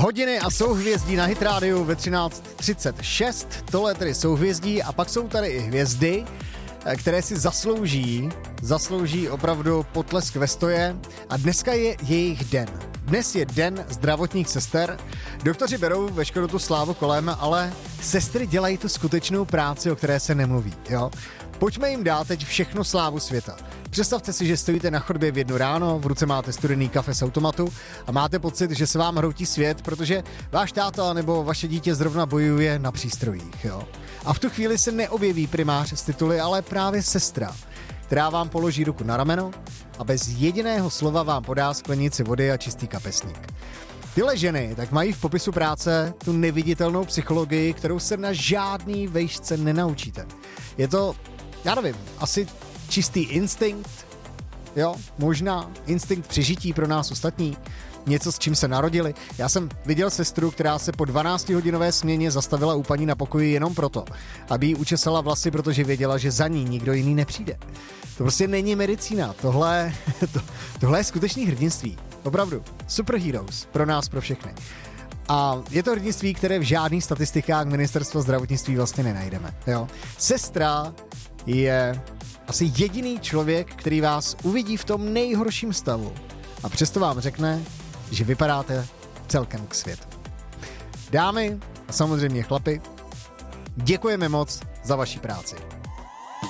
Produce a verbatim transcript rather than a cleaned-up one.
Hodiny a souhvězdí na Hit rádiu ve třináct třicet šest. Tohle tedy souhvězdí a pak jsou tady i hvězdy, které si zaslouží, zaslouží opravdu potlesk ve stoje a dneska je jejich den. Dnes je den zdravotních sester. Doktoři berou veškerou tu slávu kolem, ale sestry dělají tu skutečnou práci, o které se nemluví. Jo? Pojďme jim dát teď všechno slávu světa. Představte si, že stojíte na chodbě v jednu ráno, v ruce máte studený kafe z automatu a máte pocit, že se vám hroutí svět, protože váš táta nebo vaše dítě zrovna bojuje na přístrojích. Jo? A v tu chvíli se neobjeví primář z tituly, ale právě sestra, která vám položí ruku na rameno a bez jediného slova vám podá sklenici vody a čistý kapesník. Tyhle ženy tak mají v popisu práce tu neviditelnou psychologii, kterou se na žádný vejšce nenaučíte. Je to, já nevím, asi čistý instinkt, jo, možná instinkt přežití pro nás ostatní, něco, s čím se narodili. Já jsem viděl sestru, která se po dvanáctihodinové směně zastavila u paní na pokoji jenom proto, aby jí učesala vlasy, protože věděla, že za ní nikdo jiný nepřijde. To prostě není medicína, tohle, to, tohle je skutečný hrdinství. Opravdu, superheroes pro nás, pro všechny. A je to hrdinství, které v žádných statistikách ministerstva zdravotnictví vlastně nenajdeme. Jo? Sestra je asi jediný člověk, který vás uvidí v tom nejhorším stavu a přesto vám řekne, že vypadáte celkem k světu. Dámy a samozřejmě chlapi, děkujeme moc za vaši práci.